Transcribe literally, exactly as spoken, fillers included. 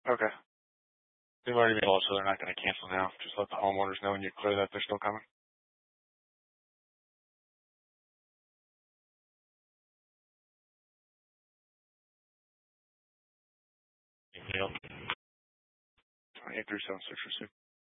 Okay. They've already been told, so they're not going to cancel now. Just let the homeowners know when you clear that they're still coming. Anything else? eight three seven six six.